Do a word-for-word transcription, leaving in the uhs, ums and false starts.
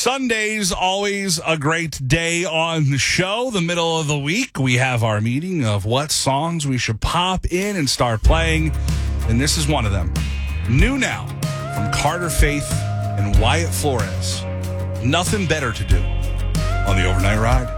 Sunday's always a great day on the show. The middle of the week, we have our meeting of what songs we should pop in and start playing. And this is one of them. New now from Carter Faith and Wyatt Flores. Nothing better to do on the Overnight Ride.